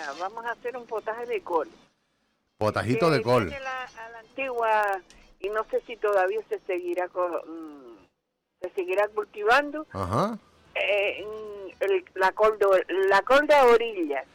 mira, vamos a hacer un potaje de col. Potajito de col. Viene a la antigua, y no sé si todavía se seguirá cultivando. Ajá. La col de orilla,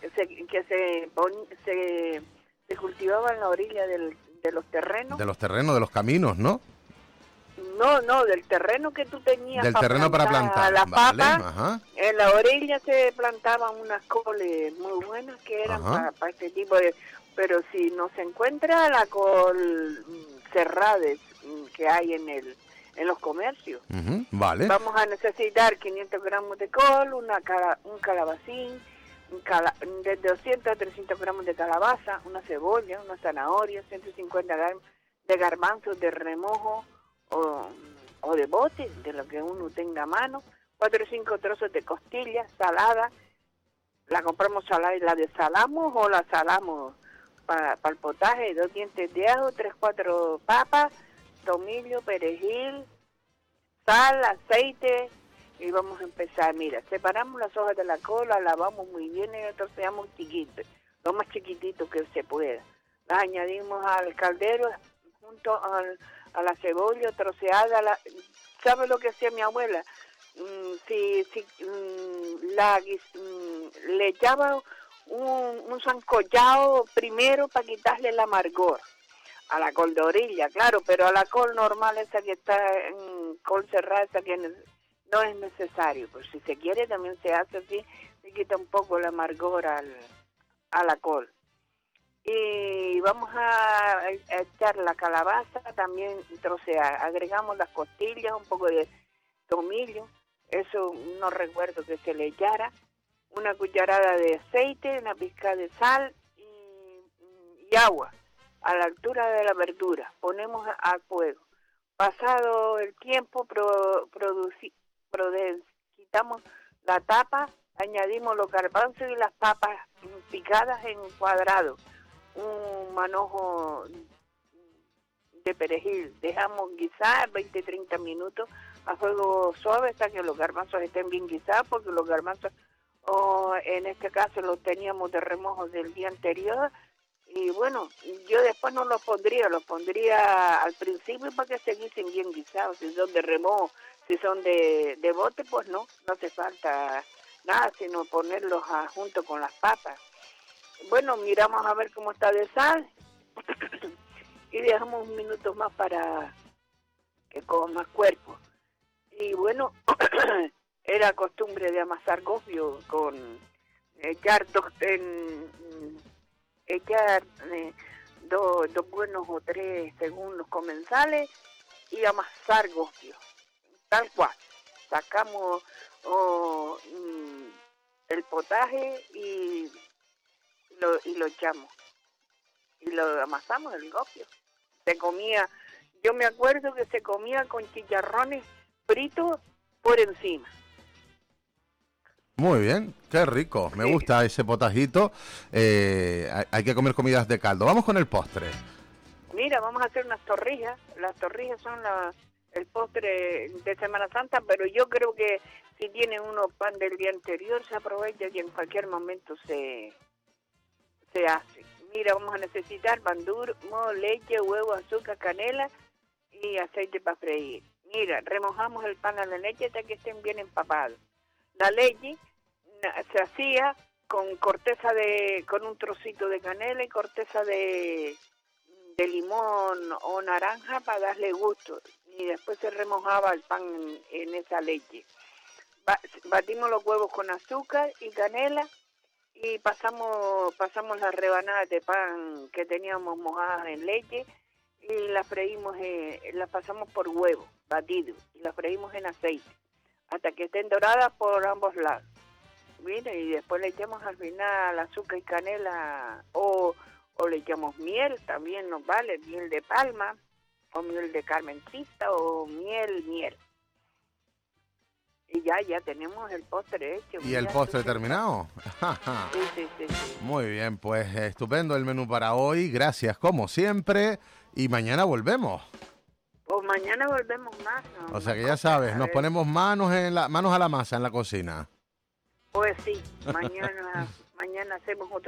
se cultivaba en la orilla de los terrenos. De los terrenos, de los caminos, ¿no? No, del terreno que tú tenías. Del terreno para plantar. La Vale, papa, ajá. en la orilla se plantaban unas coles muy buenas que eran para este tipo de... Pero si no se encuentra la col cerrada que hay en los comercios. Vale. Vamos a necesitar 500 gramos de col, un calabacín, de 200 a 300 gramos de calabaza, una cebolla, una zanahoria, 150 gramos de garbanzos de remojo o de bote, de lo que uno tenga a mano, 4 o 5 trozos de costilla salada. La compramos salada y la desalamos o la salamos para el potaje. 2 dientes de ajo, 3-4 papas, tomillo, perejil, sal, aceite, y vamos a empezar. Mira, separamos las hojas de la col, las lavamos muy bien y las troceamos chiquitos, lo más chiquitito que se pueda. Las añadimos al caldero junto a la cebolla troceada. ¿Sabe lo que hacía mi abuela? Le echaba un sancochado primero para quitarle el amargor a la col de orilla, claro, pero a la col normal, esa que está en col cerrada, esa que no es necesario, pues si se quiere también se hace así, se quita un poco el amargor a la col. Y vamos a echar la calabaza también troceada, agregamos las costillas, un poco de tomillo, eso no recuerdo que se le echara, una cucharada de aceite, una pizca de sal y agua a la altura de la verdura. Ponemos al fuego. Pasado el tiempo, quitamos la tapa, añadimos los garbanzos y las papas picadas en cuadrado, un manojo de perejil. Dejamos guisar 20-30 minutos a fuego suave hasta que los garbanzos estén bien guisados, porque los garbanzos en este caso los teníamos de remojo del día anterior. Y bueno, yo después no los pondría al principio para que se guisen bien guisados. Si son de remojo, si son de bote, pues no hace falta nada, sino ponerlos junto con las papas. Bueno, miramos a ver cómo está de sal y dejamos un minuto más para que coja más cuerpo. Y bueno, era costumbre de amasar gofio con echar dos buenos o 3 según los comensales y amasar gofio, tal cual. Sacamos el potaje y lo echamos y lo amasamos el gofio. Se comía, yo me acuerdo que se comía con chicharrones fritos por encima. Muy bien, qué rico, me gusta ese potajito. Hay que comer comidas de caldo. Vamos con el postre. Mira, vamos a hacer unas torrijas. Las torrijas son el postre de Semana Santa, pero yo creo que si tienen uno pan del día anterior, se aprovecha y en cualquier momento se hace. Mira, vamos a necesitar pan duro, leche, huevo, azúcar, canela y aceite para freír. Mira, remojamos el pan a la leche hasta que estén bien empapados. La leche se hacía con un trocito de canela y corteza de limón o naranja para darle gusto, y después se remojaba el pan en esa leche. Batimos los huevos con azúcar y canela y pasamos las rebanadas de pan que teníamos mojadas en leche y las freímos, las pasamos por huevo batido y las freímos en aceite hasta que estén doradas por ambos lados. Mira, y después le echamos al final azúcar y canela o le echamos miel, también nos vale, miel de palma o miel de carmencita o miel. Y ya tenemos el postre hecho. ¿Y el postre terminado? Sí. Muy bien, pues estupendo el menú para hoy. Gracias como siempre y mañana volvemos. Pues mañana volvemos más, ¿no? O sea que ya sabes, nos ponemos manos a la masa en la cocina. Pues sí, mañana hacemos otro.